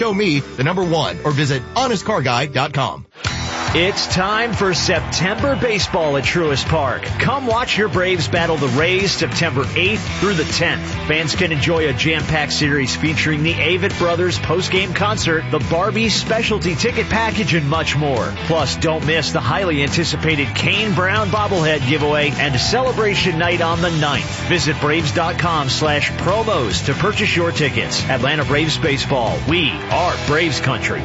Show me the number 1 or visit honestcarguy.com. It's time for September baseball at Truist Park. Come watch your Braves battle the Rays September 8th through the 10th. Fans can enjoy a jam-packed series featuring the Avett Brothers post-game concert, the Barbie specialty ticket package, and much more. Plus, don't miss the highly anticipated Kane Brown bobblehead giveaway and celebration night on the 9th. Visit Braves.com/promos to purchase your tickets. Atlanta Braves baseball. We are Braves country.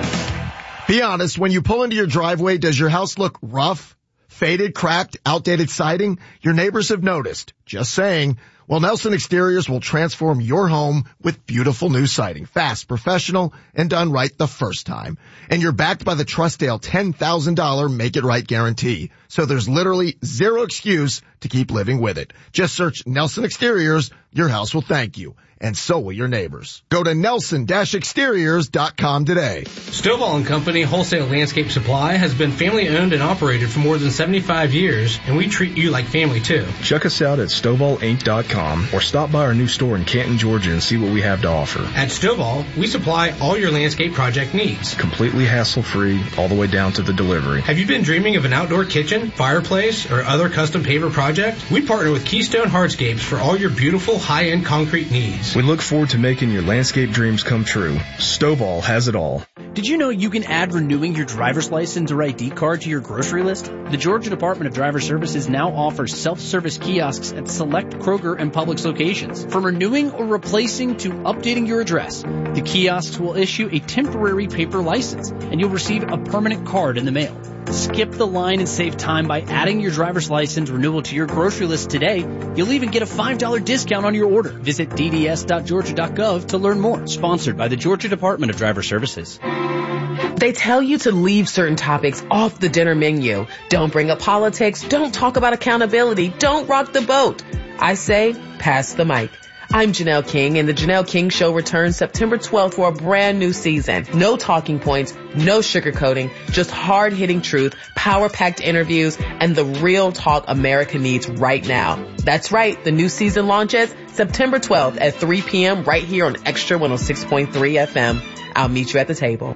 Be honest, when you pull into your driveway, does your house look rough, faded, cracked, outdated siding? Your neighbors have noticed. Just saying. Well, Nelson Exteriors will transform your home with beautiful new siding. Fast, professional, and done right the first time. And you're backed by the Trustdale $10,000 Make It Right guarantee. So there's literally zero excuse to keep living with it. Just search Nelson Exteriors. Your house will thank you. And so will your neighbors. Go to nelson-exteriors.com today. Stovall & Company Wholesale Landscape Supply has been family owned and operated for more than 75 years, and we treat you like family too. Check us out at StovallInc.com or stop by our new store in Canton, Georgia and see what we have to offer. At Stovall, we supply all your landscape project needs. Completely hassle-free, all the way down to the delivery. Have you been dreaming of an outdoor kitchen, fireplace, or other custom paver project? We partner with Keystone Hardscapes for all your beautiful high-end concrete needs. We look forward to making your landscape dreams come true. Stovall has it all. Did you know you can add renewing your driver's license or ID card to your grocery list? The Georgia Department of Driver Services now offers self-service kiosks at select Kroger and Publix locations. From renewing or replacing to updating your address, the kiosks will issue a temporary paper license, and you'll receive a permanent card in the mail. Skip the line and save time by adding your driver's license renewal to your grocery list today. You'll even get a $5 discount on your order. Visit dds.georgia.gov to learn more. Sponsored by the Georgia Department of Driver Services. They tell you to leave certain topics off the dinner menu. Don't bring up politics. Don't talk about accountability. Don't rock the boat. I say, pass the mic. I'm Janelle King, and the Janelle King Show returns September 12th for a brand new season. No talking points, no sugarcoating, just hard-hitting truth, power-packed interviews, and the real talk America needs right now. That's right, the new season launches September 12th at 3 p.m. right here on Extra 106.3 FM. I'll meet you at the table.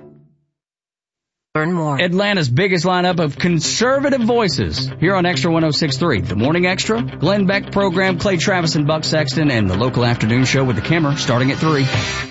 Learn more. Atlanta's biggest lineup of conservative voices here on Extra 106.3. The Morning Extra, Glenn Beck program, Clay Travis and Buck Sexton, and the local afternoon show with the Kimmer starting at 3.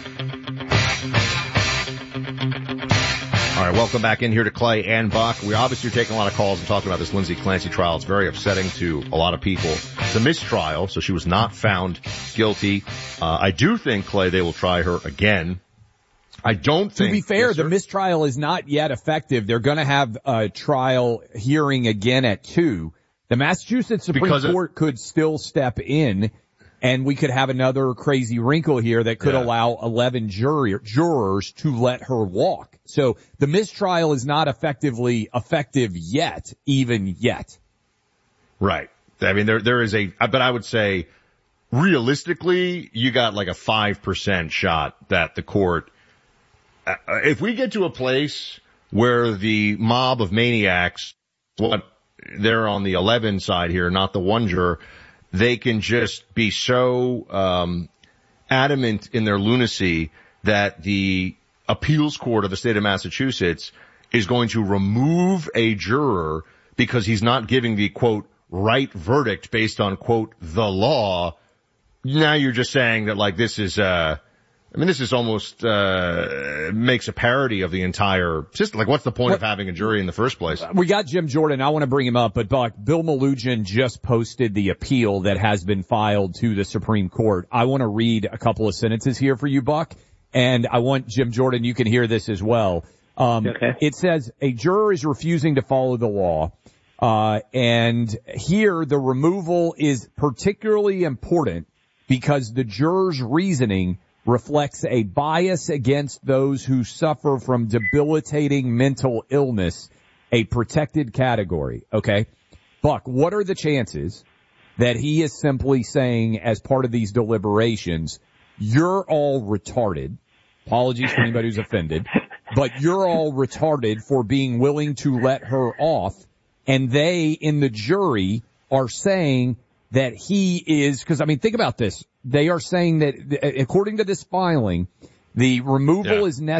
All right, welcome back in here to Clay and Buck. We obviously are taking a lot of calls and talking about this Lindsay Clancy trial. It's very upsetting to a lot of people. It's a mistrial, so she was not found guilty. I do think, Clay, they will try her again. I don't think. To be fair, the mistrial is not yet effective. They're going to have a trial hearing again at 2. The Massachusetts Supreme Court could still step in, and we could have another crazy wrinkle here that could allow 11 jurors to let her walk. So the mistrial is not effective yet, even yet. Right. I mean, there is but I would say realistically, you got like a 5% shot that the court, if we get to a place where the mob of maniacs, they're on the 11 side here, not the one juror, they can just be so adamant in their lunacy that the appeals court of the state of Massachusetts is going to remove a juror because he's not giving the, quote, right verdict based on, quote, the law. Now you're just saying that, like, this is this is almost makes a parody of the entire system. Like, what's the point of having a jury in the first place? We got Jim Jordan. I want to bring him up, but Buck, Bill Malugin just posted the appeal that has been filed to the Supreme Court. I want to read a couple of sentences here for you, Buck, and I want Jim Jordan, you can hear this as well. Okay. It says, a juror is refusing to follow the law, and here the removal is particularly important because the juror's reasoning reflects a bias against those who suffer from debilitating mental illness, a protected category. Okay? Buck, what are the chances that he is simply saying as part of these deliberations, you're all retarded? Apologies for anybody who's offended, but you're all retarded for being willing to let her off, and they in the jury are saying that he is, because, I mean, think about this. They are saying that, according to this filing, the removal is necessary